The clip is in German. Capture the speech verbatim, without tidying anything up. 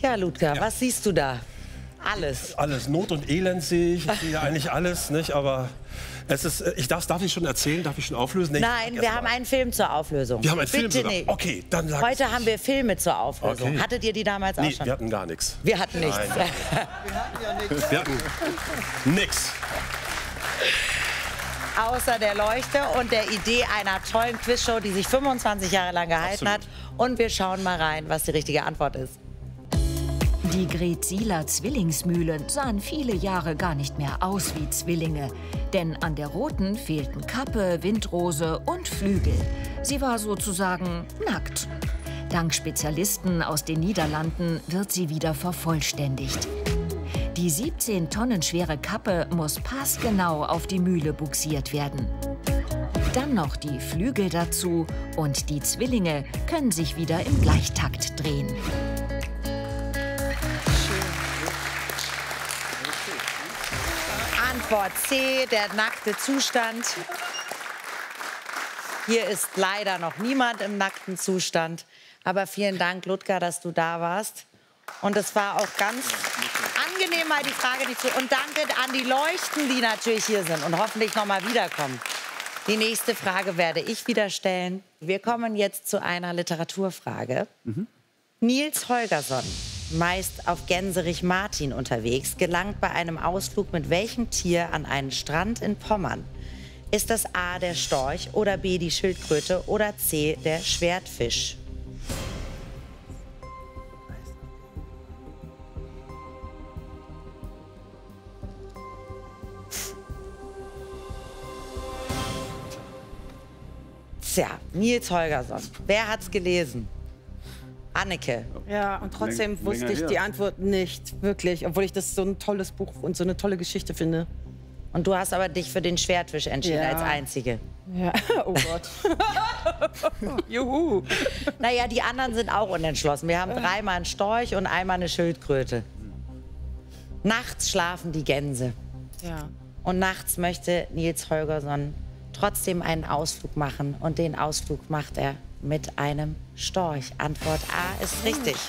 Ja, Ludger, Ja. was siehst du da? Alles. Alles. Not und Elend sehe ich. Ich sehe ja eigentlich alles, nicht? Aber es ist, ich darf, darf ich schon erzählen? Darf ich schon auflösen? Nee, Nein, wir haben einen Film zur Auflösung. Wir haben einen Film Bitte sogar? nicht. Okay, dann sag Heute ich's. haben wir Filme zur Auflösung. Okay. Hattet ihr die damals auch Nee, schon? wir hatten gar nichts. Wir hatten nichts. Nein. Wir hatten nichts. Außer der Leuchte und der Idee einer tollen Quizshow, die sich fünfundzwanzig Jahre lang gehalten Absolut. hat. Und wir schauen mal rein, was die richtige Antwort ist. Die Gretsieler Zwillingsmühlen sahen viele Jahre gar nicht mehr aus wie Zwillinge. Denn an der roten fehlten Kappe, Windrose und Flügel. Sie war sozusagen nackt. Dank Spezialisten aus den Niederlanden wird sie wieder vervollständigt. Die siebzehn Tonnen schwere Kappe muss passgenau auf die Mühle bugsiert werden. Dann noch die Flügel dazu und die Zwillinge können sich wieder im Gleichtakt drehen. Antwort C, der nackte Zustand. Hier ist leider noch niemand im nackten Zustand. Aber vielen Dank, Ludger, dass du da warst. Und es war auch ganz angenehm, mal die Frage, die und danke an die Leuchten, die natürlich hier sind und hoffentlich noch mal wiederkommen. Die nächste Frage werde ich wieder stellen. Wir kommen jetzt zu einer Literaturfrage. Mhm. Niels Holgersson, meist auf Gänserich Martin unterwegs, gelangt bei einem Ausflug mit welchem Tier an einen Strand in Pommern? Ist das A, der Storch, oder B, die Schildkröte, oder C, der Schwertfisch? Tja, Niels Holgersson. Wer hat's gelesen? Anneke. Ja, und trotzdem Läng- wusste länger ich her. die Antwort nicht, wirklich. Obwohl ich das so ein tolles Buch und so eine tolle Geschichte finde. Und du hast aber dich für den Schwertfisch entschieden Ja. als Einzige. Ja, oh Gott. Juhu. Naja, die anderen sind auch unentschlossen. Wir haben dreimal einen Storch und einmal eine Schildkröte. Nachts schlafen die Gänse. Ja. Und nachts möchte Niels Holgersson trotzdem einen Ausflug machen. Und den Ausflug macht er mit einem Storch. Antwort A ist richtig.